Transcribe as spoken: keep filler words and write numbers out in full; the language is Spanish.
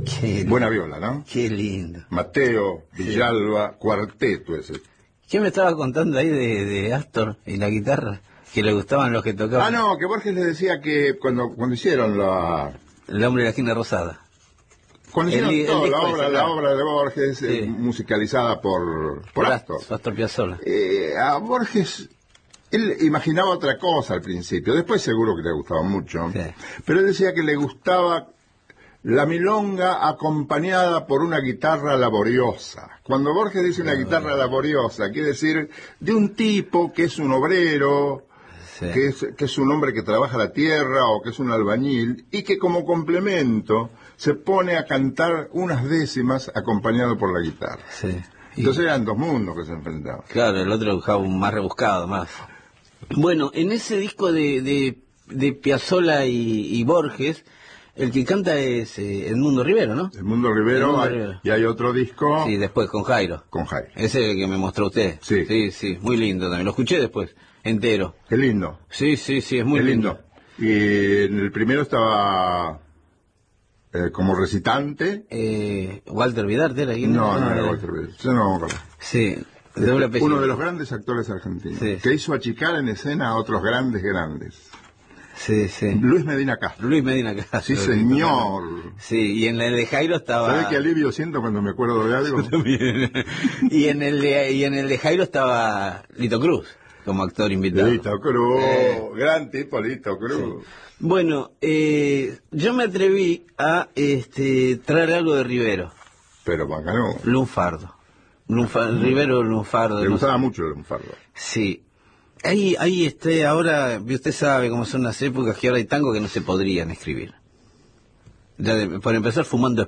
Qué Buena viola, ¿no? Qué lindo. Mateo, Villalba, sí. Cuarteto ese. ¿Qué me estaba contando ahí de, de Astor y la guitarra? Que le gustaban los que tocaban. Ah, no, que Borges le decía que cuando, cuando hicieron la... El hombre de la esquina rosada. Cuando hicieron el, toda el la obra, ese, la claro. obra de Borges, sí. eh, musicalizada por, por, por Astor. Astor Piazzolla. Eh, a Borges... Él imaginaba otra cosa al principio, después seguro que le gustaba mucho, sí. Pero él decía que le gustaba la milonga acompañada por una guitarra laboriosa. Cuando Borges dice una guitarra laboriosa, quiere decir de un tipo que es un obrero, sí. que, es, que es un hombre que trabaja la tierra o que es un albañil, y que como complemento se pone a cantar unas décimas acompañado por la guitarra. Sí. Entonces eran dos mundos que se enfrentaban. Claro, el otro buscaba un más rebuscado, más... Bueno, en ese disco de, de, de Piazzolla y, y Borges, el que canta es eh, Edmundo Rivero, ¿no? Edmundo Rivero, Edmundo hay, Rivero. Y hay otro disco... Sí, después con Jairo. Con Jairo. Ese que me mostró usted. Sí. Sí, sí, muy lindo también. Lo escuché después, entero. Qué lindo. Sí, sí, sí, es muy Qué lindo. lindo. Y en el primero estaba... Eh, como recitante. Eh, Walter Vidarte era aquí. No, no, no era Walter Vidarte. Yo no me acuerdo. Sí. De uno de los grandes actores argentinos. Sí. Que hizo achicar en escena a otros grandes, grandes. Sí, sí. Luis Medina Castro. Luis Medina Castro. Sí, señor. Sí, y en el de Jairo estaba... ¿Sabés qué alivio siento cuando me acuerdo de algo? Yo también. y, en el de, y en el de Jairo estaba Lito Cruz, como actor invitado. Lito Cruz, eh. gran tipo Lito Cruz. Sí. Bueno, eh, yo me atreví a este, traer algo de Rivero. Pero Banganó. Lunfardo. Lunfardo. Rivero Lunfardo. Le no gustaba sé. mucho el Lunfardo. Sí. Ahí, ahí este, ahora, usted sabe cómo son las épocas que ahora hay tango que no se podrían escribir. Ya de, por empezar, fumando